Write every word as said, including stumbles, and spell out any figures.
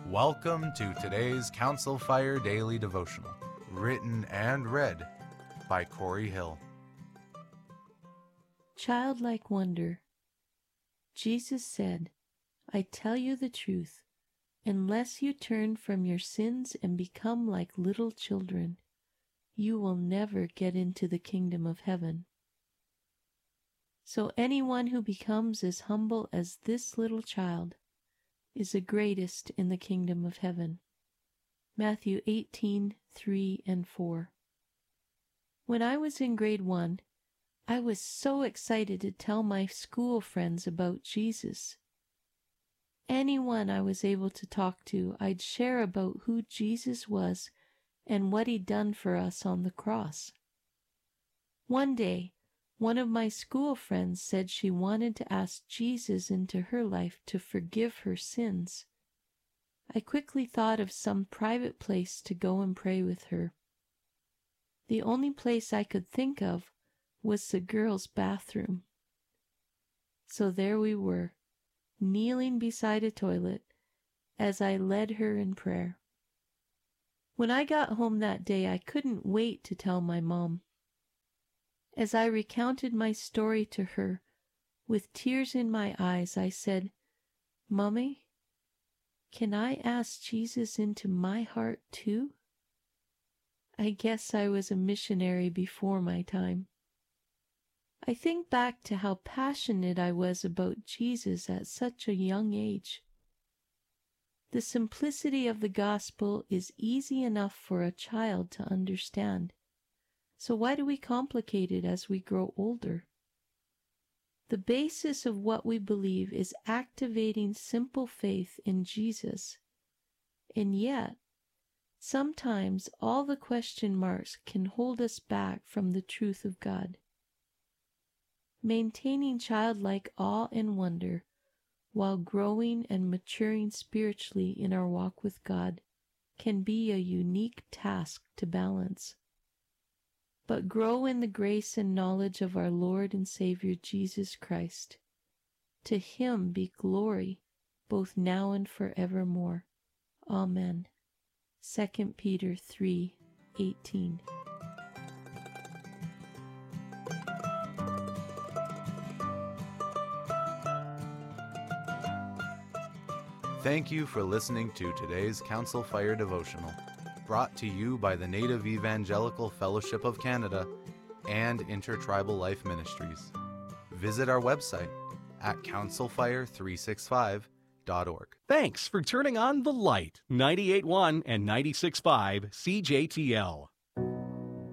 Welcome to today's Council Fire Daily Devotional, written and read by Corey Hill. Childlike wonder. Jesus said, I tell you the truth, unless you turn from your sins and become like little children, you will never get into the kingdom of heaven. So anyone who becomes as humble as this little child is the greatest in the kingdom of heaven. Matthew eighteen, three and four. When I was in grade one, I was so excited to tell my school friends about Jesus. Anyone I was able to talk to, I'd share about who Jesus was and what he'd done for us on the cross. One day, one of my school friends said she wanted to ask Jesus into her life to forgive her sins. I quickly thought of some private place to go and pray with her. The only place I could think of was the girls' bathroom. So there we were, kneeling beside a toilet as I led her in prayer. When I got home that day, I couldn't wait to tell my mom. As I recounted my story to her, with tears in my eyes, I said, Mommy, can I ask Jesus into my heart too? I guess I was a missionary before my time. I think back to how passionate I was about Jesus at such a young age. The simplicity of the gospel is easy enough for a child to understand. So why do we complicate it as we grow older? The basis of what we believe is activating simple faith in Jesus. And yet, sometimes all the question marks can hold us back from the truth of God. Maintaining childlike awe and wonder while growing and maturing spiritually in our walk with God can be a unique task to balance. But grow in the grace and knowledge of our Lord and Savior Jesus Christ. To him be glory, both now and forevermore. Amen. Second Peter three eighteen. Thank you for listening to today's Council Fire Devotional, brought to you by the Native Evangelical Fellowship of Canada and Intertribal Life Ministries. Visit our website at council fire three sixty-five dot org. Thanks for turning on The Light, ninety-eight point one and ninety-six point five C J T L.